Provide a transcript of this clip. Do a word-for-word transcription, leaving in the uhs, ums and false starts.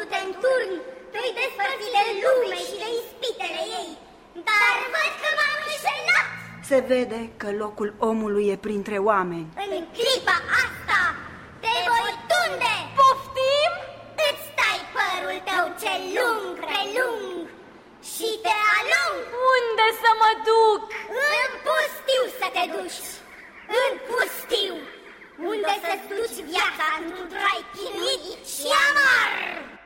te înturni, te-i despărți de lume și de ispitele ei. Dar văd că m-am înșelat. Se vede că locul omului e printre oameni. În clipa asta te voi tunde. Poftim? Îți tai părul tău cel lung, prelung și te alung. Unde să mă duc? În pustiu să te duci. În pustiu, unde să-ți duci viața într-un trai chinuit și amar.